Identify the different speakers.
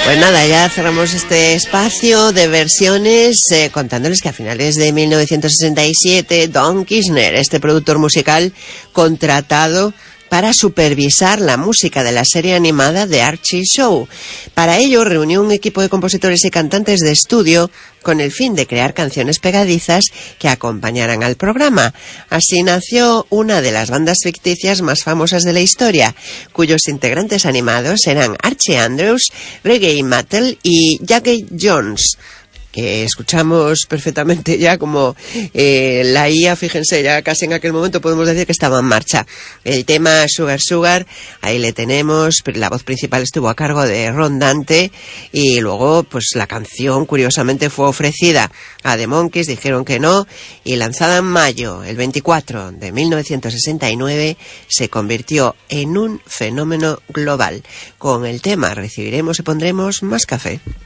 Speaker 1: Pues nada, ya cerramos este espacio de versiones contándoles que a finales de 1967 Don Kirshner, este productor musical contratado para supervisar la música de la serie animada The Archie Show. Para ello reunió un equipo de compositores y cantantes de estudio con el fin de crear canciones pegadizas que acompañaran al programa. Así nació una de las bandas ficticias más famosas de la historia, cuyos integrantes animados eran Archie Andrews, Reggae Mattel y Jackie Jones, que escuchamos perfectamente ya como la IA, fíjense, ya casi en aquel momento podemos decir que estaba en marcha. El tema Sugar Sugar, ahí le tenemos, la voz principal estuvo a cargo de Ron Dante y luego pues la canción curiosamente fue ofrecida a The Monkees, dijeron que no, y lanzada en mayo, el 24 de 1969, se convirtió en un fenómeno global. Con el tema recibiremos y pondremos más café.